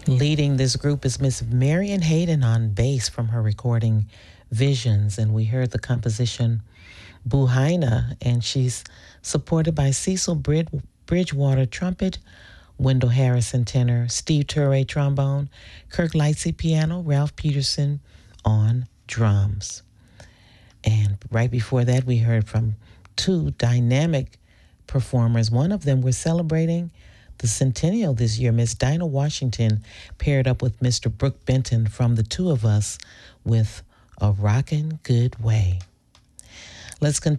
Leading this group is Miss Marion Hayden on bass from her recording Visions, and we heard the composition Buhaina, and she's supported by Cecil Bridgewater trumpet, Wendell Harrison tenor, Steve Turre trombone, Kirk Lightsey piano, Ralph Peterson on drums. And right before that, we heard from two dynamic performers. One of them, we're celebrating the centennial this year. Miss Dinah Washington paired up with Mr. Brooke Benton from The Two of Us with A Rockin' Good Way. Let's continue.